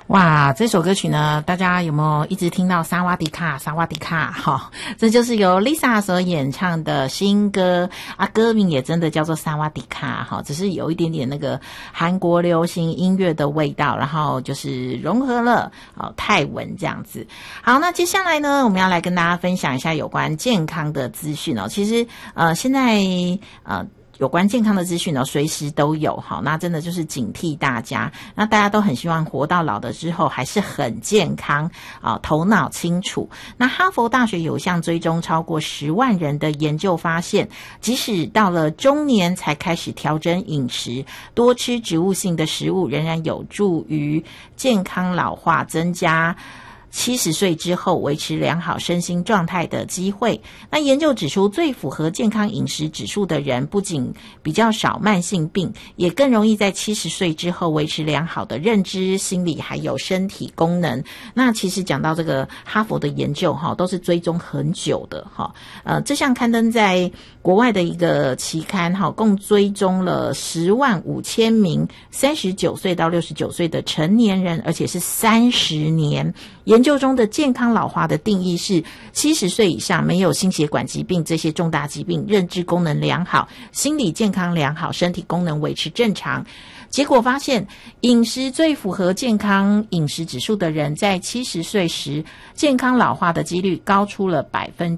哇，这首歌曲呢，大家有没有一直听到萨瓦迪卡萨瓦迪卡？哈，这就是由 Lisa 所演唱的新歌啊，歌名也真的叫做萨瓦迪卡哈，只是有一点点那个韩国流行音乐的味道，然后就是融合了泰文这样子。好，那接下来呢，我们要来跟大家分享一下有关健康的资讯哦。其实现在有关健康的资讯呢，随时都有。好，那真的就是警惕大家。那大家都很希望活到老的之后还是很健康头脑清楚。那哈佛大学有项追踪超过10万人的研究发现，即使到了中年才开始调整饮食，多吃植物性的食物，仍然有助于健康老化，增加70岁之后维持良好身心状态的机会。那研究指出，最符合健康饮食指数的人，不仅比较少慢性病，也更容易在70岁之后维持良好的认知、心理还有身体功能。那其实讲到这个哈佛的研究都是追踪很久的这项刊登在国外的一个期刊共追踪了105000名39岁到69岁的成年人，而且是30年。研究中的健康老化的定义是70岁以上，没有心血管疾病这些重大疾病，认知功能良好，心理健康良好，身体功能维持正常。结果发现，饮食最符合健康饮食指数的人，在70岁时健康老化的几率高出了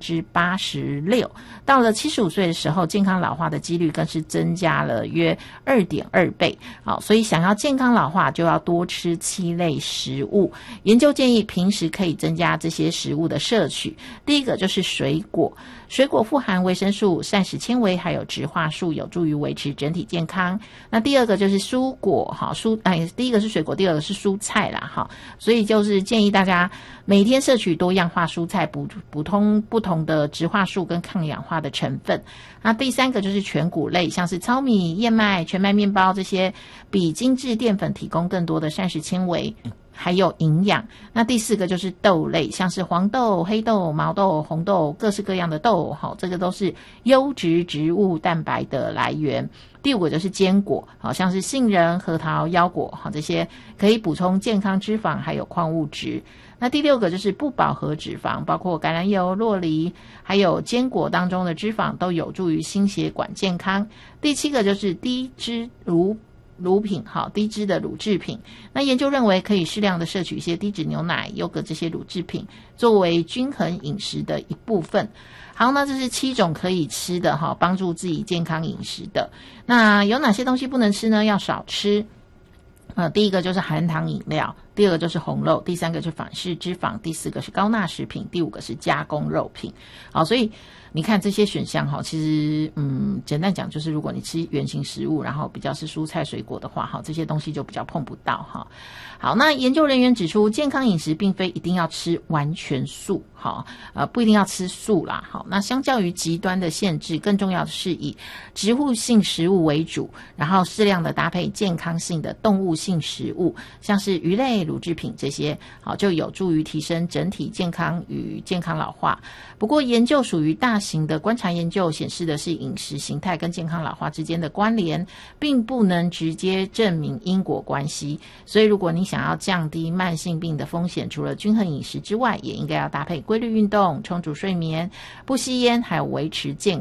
86%，到了75岁的时候，健康老化的几率更是增加了约 2.2 倍。好，所以想要健康老化，就要多吃7类食物。研究建议平时可以增加这些食物的摄取。第一个就是水果，水果富含维生素、膳食纤维还有植化素，有助于维持整体健康。那第二个就是蔬果第一个是水果，第二个是蔬菜啦所以就是建议大家每天摄取多样化蔬菜，补充不同的植化素跟抗氧化的成分。那第三个就是全谷类，像是糙米、燕麦、全麦面包这些，比精致淀粉提供更多的膳食纤维还有营养。那第四个就是豆类，像是黄豆、黑豆、毛豆、红豆，各式各样的豆这个都是优质植物蛋白的来源。第五个就是坚果，像是杏仁、核桃、腰果这些可以补充健康脂肪还有矿物质。那第六个就是不饱和脂肪，包括橄榄油、酪梨还有坚果当中的脂肪都有助于心血管健康。第七个就是低脂乳品，低脂的乳制品。那研究认为可以适量的摄取一些低脂牛奶、优格这些乳制品，作为均衡饮食的一部分。好，那这是7种可以吃的帮助自己健康饮食的。那有哪些东西不能吃呢？要少吃。第一个就是含糖饮料，第二个就是红肉，第三个是反式脂肪，第四个是高钠食品，第五个是加工肉品。好，所以你看这些选项其实简单讲就是如果你吃原型食物，然后比较是蔬菜水果的话这些东西就比较碰不到好，那研究人员指出，健康饮食并非一定要吃完全素不一定要吃素啦那相较于极端的限制，更重要的是以植物性食物为主，然后适量的搭配健康性的动物性食物，像是鱼类、乳制品这些就有助于提升整体健康与健康老化。不过研究属于大型的观察研究，显示的是饮食形态跟健康老化之间的关联，并不能直接证明因果关系。所以如果你想要降低慢性病的风险，除了均衡饮食之外，也应该要搭配规律运动、充足睡眠、不吸烟，还有维持健